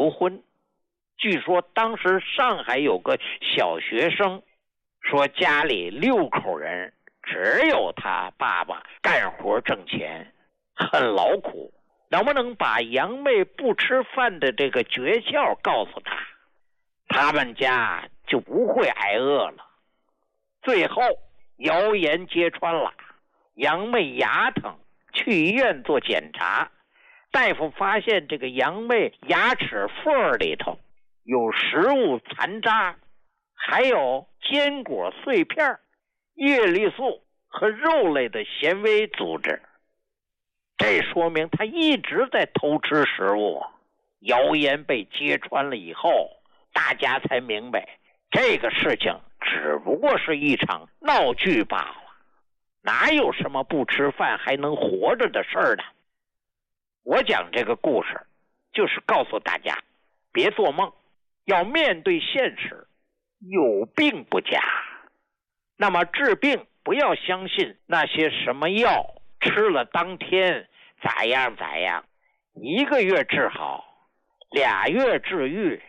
求婚。据说当时上海有个小学生说，家里6口人，只有他爸爸干活挣钱，很劳苦，能不能把杨妹不吃饭的这个诀窍告诉他，他们家就不会挨饿了。最后谣言揭穿了，杨妹牙疼，去医院做检查，大夫发现这个杨妹牙齿缝里头有食物残渣，还有坚果碎片、叶绿素和肉类的纤维组织，这说明他一直在偷吃食物。谣言被揭穿了以后，大家才明白这个事情只不过是一场闹剧罢了，哪有什么不吃饭还能活着的事儿呢？我讲这个故事就是告诉大家，别做梦，要面对现实，有病不假。那么治病不要相信那些什么药吃了当天咋样咋样，1个月治好，2月治愈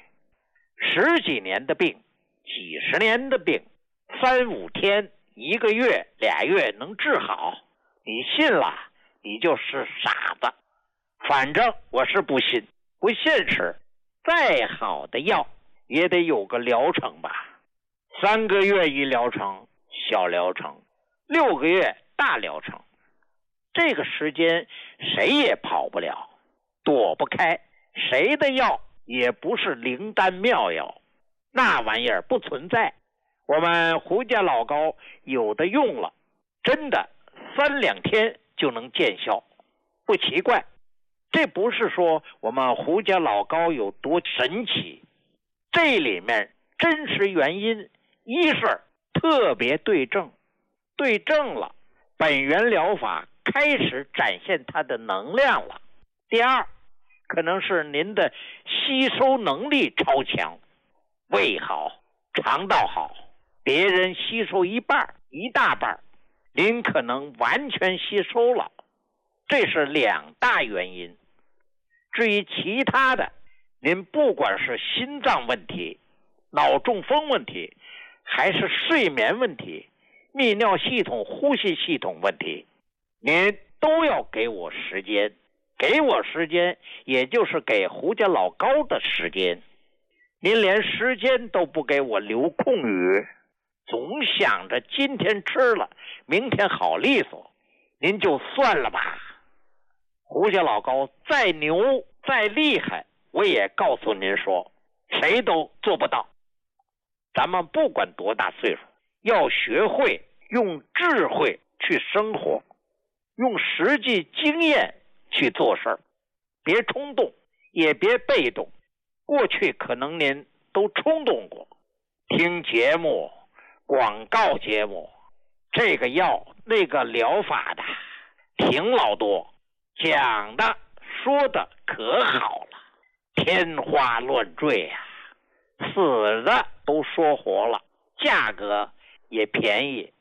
，10几年的病几十年的病，3、5天1个月2月能治好，你信了你就是傻子。反正我是不信，不现实，再好的药也得有个疗程吧。3个月一疗程小疗程，6个月大疗程，这个时间谁也跑不了，躲不开，谁的药也不是灵丹妙药，那玩意儿不存在。我们胡家老膏有的用了，真的3、2天就能见效，不奇怪。这不是说我们胡家老膏有多神奇，这里面真实原因，一是特别对症，对症了，本源疗法开始展现它的能量了。第二，可能是您的吸收能力超强，胃好，肠道好，别人吸收一半一大半，您可能完全吸收了，这是2大原因。至于其他的，您不管是心脏问题、脑中风问题，还是睡眠问题、泌尿系统、呼吸系统问题，您都要给我时间。给我时间，也就是给胡家老膏的时间。您连时间都不给我留空余，总想着今天吃了，明天好利索，您就算了吧。胡家老膏再牛再厉害，我也告诉您说，谁都做不到。咱们不管多大岁数，要学会用智慧去生活，用实际经验去做事儿，别冲动，也别被动。过去可能您都冲动过，听节目、广告节目，这个药那个疗法的挺老多，讲的说的可好了，天花乱坠啊，死的都说活了，价格也便宜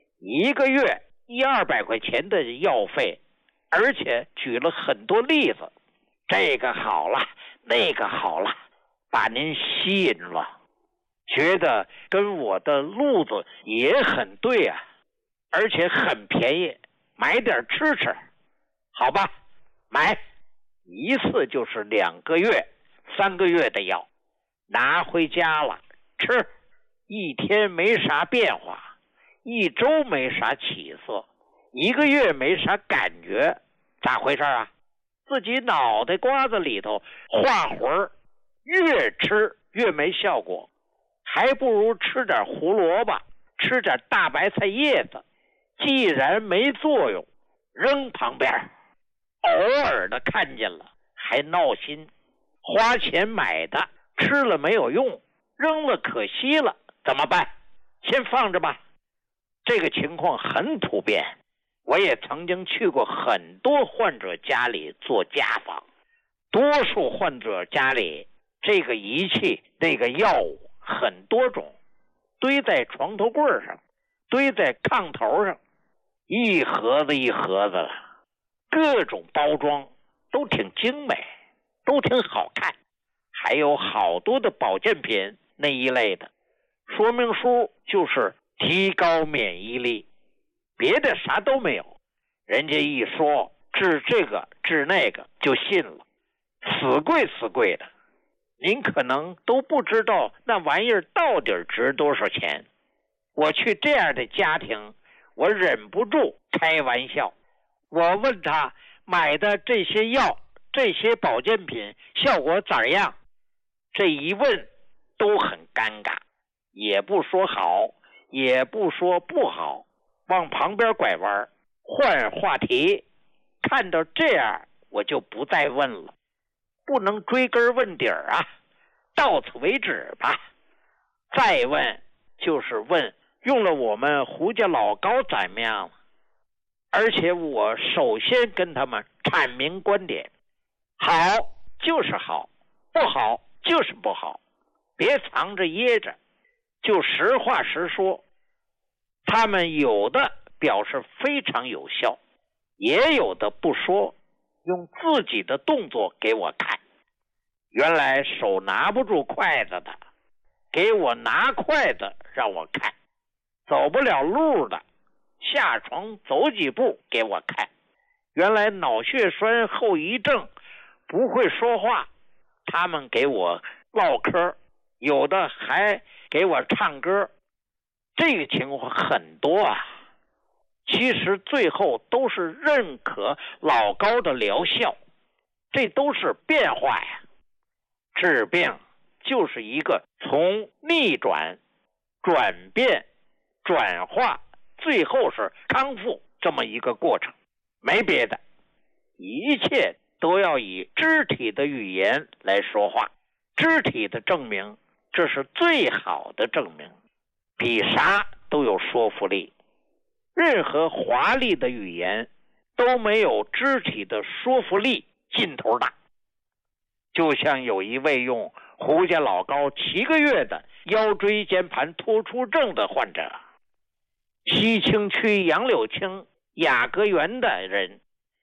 ，1个月100-200块钱的药费，而且举了很多例子，这个好了，那个好了，把您吸引了，觉得跟我的路子也很对啊，而且很便宜，买点吃吃，好吧，买一次就是2个月、3个月的药，拿回家了吃，1天没啥变化，1周没啥起色，1个月没啥感觉，咋回事啊？自己脑袋瓜子里头画魂儿，越吃越没效果，还不如吃点胡萝卜，吃点大白菜叶子，既然没作用，扔旁边，偶尔的看见了还闹心，花钱买的吃了没有用，扔了可惜了，怎么办？先放着吧。这个情况很普遍，我也曾经去过很多患者家里做家访，多数患者家里这个仪器那个药物很多种，堆在床头柜上，堆在炕头上，一盒子一盒子了，各种包装都挺精美，都挺好看， 还有好多的保健品那一类的，说明书就是提高免疫力，别的啥都没有。人家一说治这个治那个就信了，死贵的，您可能都不知道那玩意儿到底值多少钱。我去这样的家庭，我忍不住开玩笑，我问他买的这些药这些保健品效果咋样，这一问都很尴尬，也不说好也不说不好，往旁边拐弯换话题。看到这样我就不再问了，不能追根问底啊，到此为止吧。再问就是问用了我们胡家老高怎么样了，而且我首先跟他们阐明观点，好就是好，不好就是不好，别藏着掖着，就实话实说。他们有的表示非常有效，也有的不说，用自己的动作给我看。原来手拿不住筷子的，给我拿筷子让我看；走不了路的，下床走几步给我看。原来脑血栓后遗症不会说话，他们给我唠嗑，有的还给我唱歌。这个情况很多啊。其实最后都是认可老高的疗效，这都是变化呀。治病就是一个从逆转、转变、转化，最后是康复这么一个过程，没别的，一切都要以肢体的语言来说话，肢体的证明，这是最好的证明，比啥都有说服力。任何华丽的语言都没有肢体的说服力劲头大。就像有一位用胡家老高7个月的腰椎间盘突出症的患者，西青区杨柳青雅阁园的人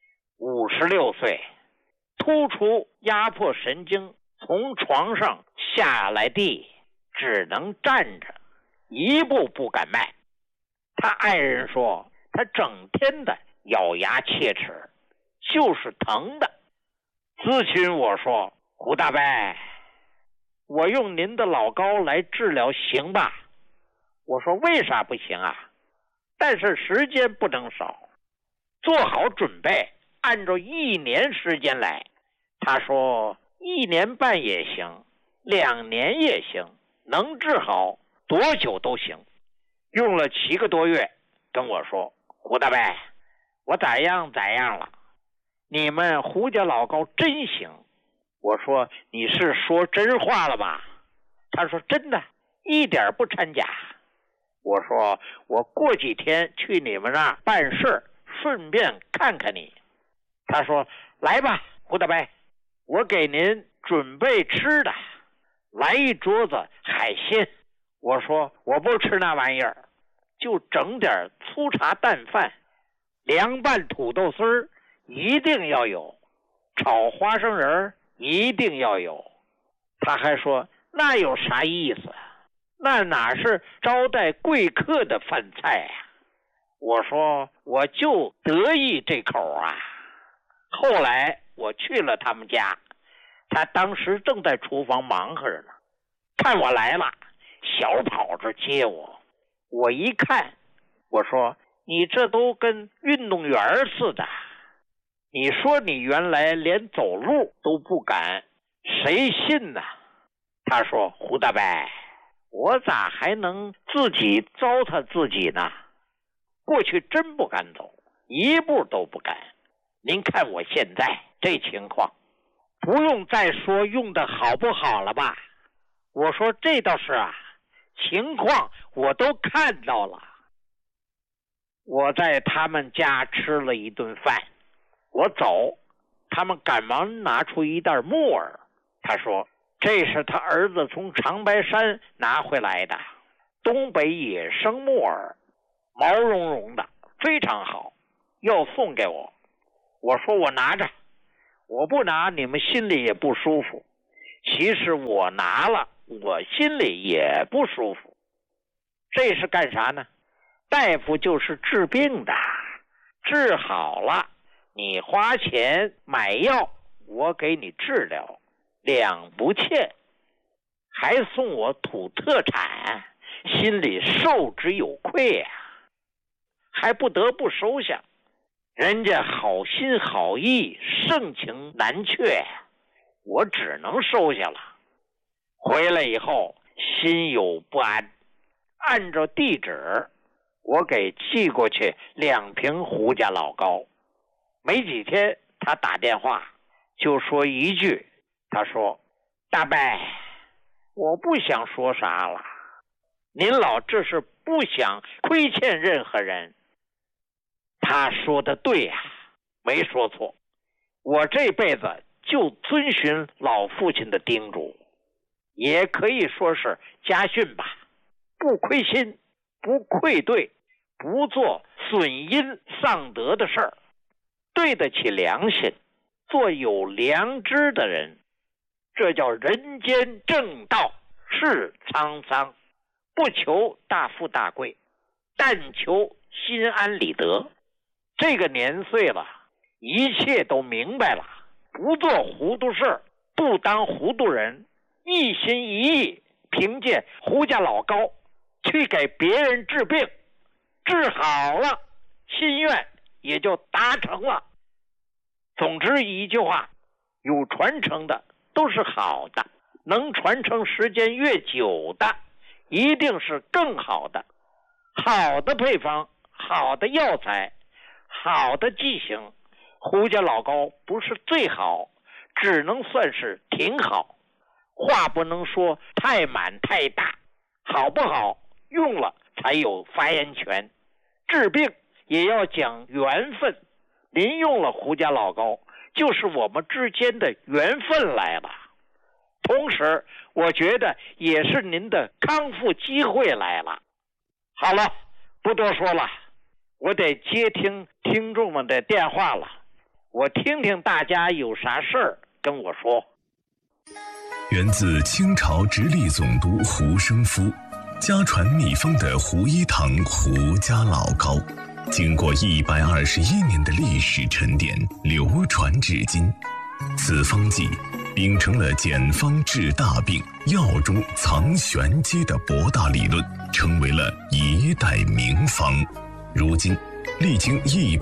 ，56岁，突出压迫神经，从床上下来地只能站着，一步不敢迈。他爱人说他整天的咬牙切齿，就是疼的。咨询我说，胡大伯，我用您的老高来治疗行吧？我说为啥不行啊？但是时间不能少，做好准备，按照1年时间来。他说1年半也行，2年也行，能治好多久都行。用了7个多月，跟我说，胡大伯，我咋样了，你们胡家老高真行。我说你是说真话了吧？他说真的，一点不掺假。我说我过几天去你们那儿办事，顺便看看你。他说来吧，胡大伯，我给您准备吃的，来一桌子海鲜。我说我不吃那玩意儿，就整点粗茶淡饭，凉拌土豆丝儿一定要有，炒花生仁一定要有。他还说那有啥意思，那哪是招待贵客的饭菜啊。我说我就得意这口啊。后来我去了他们家，他当时正在厨房忙活着呢，看我来了，小跑着接我。我一看，我说你这都跟运动员似的，你说你原来连走路都不敢，谁信呢？他说胡大伯，我咋还能自己糟蹋自己呢？过去真不敢走，一步都不敢。您看我现在这情况，不用再说用的好不好了吧？我说这倒是啊，情况我都看到了。我在他们家吃了一顿饭，我走，他们赶忙拿出一袋木耳。他说这是他儿子从长白山拿回来的东北野生木耳，毛茸茸的，非常好，要送给我。我说我拿着，我不拿你们心里也不舒服， 其实我拿了，我心里也不舒服。这是干啥呢？大夫就是治病的，治好了，你花钱买药，我给你治疗，两不欠，还送我土特产，心里受之有愧啊，还不得不收下。人家好心好意，盛情难却，我只能收下了。回来以后心有不安，按照地址我给寄过去2瓶胡家老膏。没几天他打电话就说一句，他说：大伯，我不想说啥了，您老这是不想亏欠任何人。他说的对呀，没说错。我这辈子就遵循老父亲的叮嘱，也可以说是家训吧，不亏心，不愧对，不做损阴丧德的事儿，对得起良心，做有良知的人，这叫人间正道，是沧桑。不求大富大贵，但求心安理得。这个年岁了，一切都明白了，不做糊涂事，不当糊涂人，一心一意凭借胡家老膏去给别人治病，治好了，心愿也就达成了。总之一句话，有传承的都是好的，能传承时间越久的一定是更好的。好的配方，好的药材，好的剂型，胡家老膏不是最好，只能算是挺好。话不能说太满太大，好不好用了才有发言权。治病也要讲缘分，您用了胡家老膏，就是我们之间的缘分来了。同时我觉得也是您的康复机会来了。好了，不多说了，我得接听听众们的电话了，我听听大家有啥事儿跟我说。 源自清朝直隶总督胡生夫，家传秘方的胡一堂胡家老膏，经过121年的历史沉淀，流传至今。此方剂秉承了简方治大病、药中藏玄机的博大理论，成为了一代名方。如今历经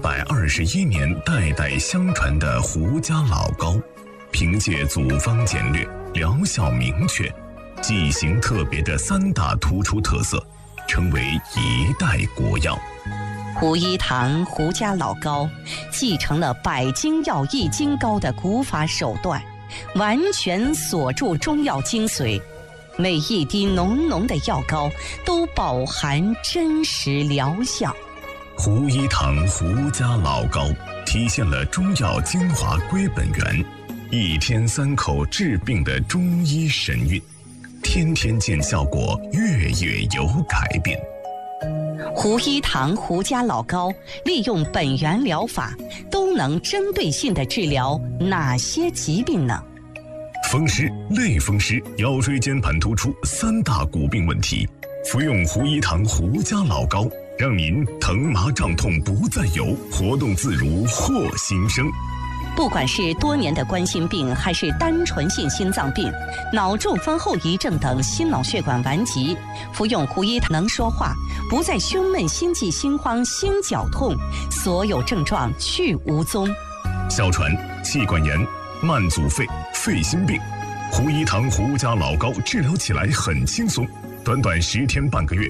121年代代相传的胡家老膏，凭借组方简略、疗效明确、剂型特别的3大突出特色，成为一代国药。 胡一堂胡家老膏继承了百金药易筋膏的古法手段，完全锁住中药精髓，每一滴浓浓的药膏都饱含真实疗效。 胡一堂胡家老膏体现了中药精华归本源，1天3口治病的中医神韵，天天见效果，月月有改变。 胡一堂胡家老膏利用本源疗法，都能针对性地治疗哪些疾病呢？ 风湿、类风湿、腰椎间盘突出3大骨病问题，服用胡一堂胡家老膏，让您疼麻胀痛不再有，活动自如获新生。 不管是多年的冠心病，还是单纯性心脏病、脑中风后遗症等心脑血管顽疾，服用胡一堂能说话，不再胸闷、心悸、心慌、心绞痛，所有症状去无踪。 哮喘、气管炎、慢阻肺、肺心病，胡一堂胡家老膏治疗起来很轻松，短短10天半个月